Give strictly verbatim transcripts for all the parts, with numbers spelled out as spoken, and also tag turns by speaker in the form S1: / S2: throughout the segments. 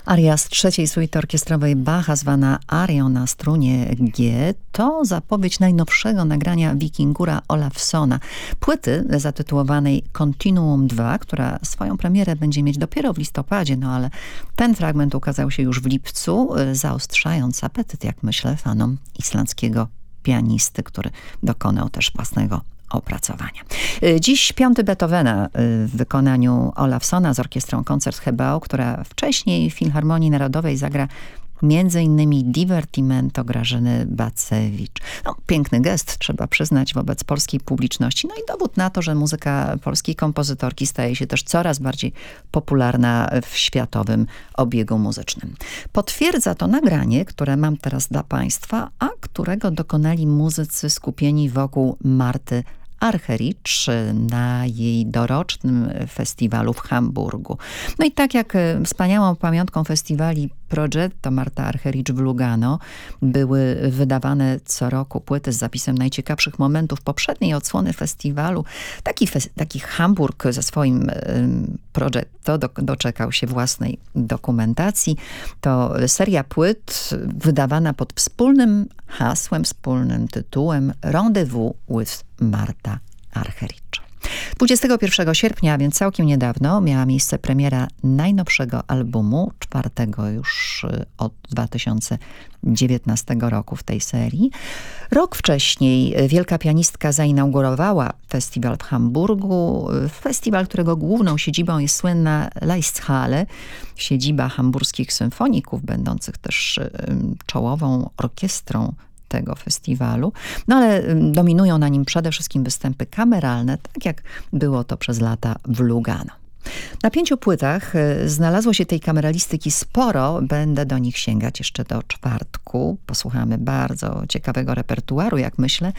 S1: Aria z trzeciej suity orkiestrowej Bacha, zwana arią na strunie G, to zapowiedź najnowszego nagrania Wikingura Olafsona. Płyty zatytułowanej Continuum dwa, która swoją premierę będzie mieć dopiero w listopadzie, no ale ten fragment ukazał się już w lipcu, zaostrzając apetyt, jak myślę, fanom islandzkiego pianisty, który dokonał też własnego opracowania. Dziś piąty Beethovena w wykonaniu Olafsona z orkiestrą Koncert Hebao, która wcześniej w Filharmonii Narodowej zagra między innymi Divertimento Grażyny Bacewicz. No, piękny gest, trzeba przyznać, wobec polskiej publiczności. No i dowód na to, że muzyka polskiej kompozytorki staje się też coraz bardziej popularna w światowym obiegu muzycznym. Potwierdza to nagranie, które mam teraz dla Państwa, a którego dokonali muzycy skupieni wokół Marty Argerich na jej dorocznym festiwalu w Hamburgu. No i tak jak wspaniałą pamiątką festiwali Progetto Marta Argerich w Lugano były wydawane co roku płyty z zapisem najciekawszych momentów poprzedniej odsłony festiwalu, taki, fes taki Hamburg ze swoim ym, Progetto do, doczekał się własnej dokumentacji. To seria płyt wydawana pod wspólnym hasłem, wspólnym tytułem Rendezvous with Marta Argerich. dwudziestego pierwszego sierpnia, a więc całkiem niedawno, miała miejsce premiera najnowszego albumu, czwartego już od dwa tysiące dziewiętnastego roku w tej serii. Rok wcześniej wielka pianistka zainaugurowała festiwal w Hamburgu. Festiwal, którego główną siedzibą jest słynna Leisthalle, siedziba hamburskich symfoników, będących też czołową orkiestrą tego festiwalu. No ale dominują na nim przede wszystkim występy kameralne, tak jak było to przez lata w Lugano. Na pięciu płytach znalazło się tej kameralistyki sporo. Będę do nich sięgać jeszcze do czwartku. Posłuchamy bardzo ciekawego repertuaru, jak myślę.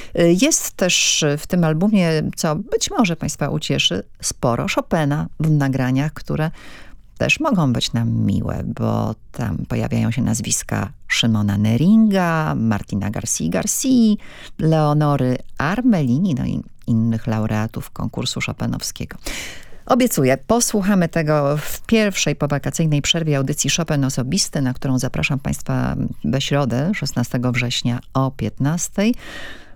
S1: Jest też w tym albumie, co być może Państwa ucieszy, sporo Chopina w nagraniach, które też mogą być nam miłe, bo tam pojawiają się nazwiska Szymona Neringa, Martina García García, Leonory Armelini, no i innych laureatów konkursu chopinowskiego. Obiecuję, posłuchamy tego w pierwszej powakacyjnej przerwie audycji Chopin Osobisty, na którą zapraszam Państwa we środę, szesnastego września o piętnastej.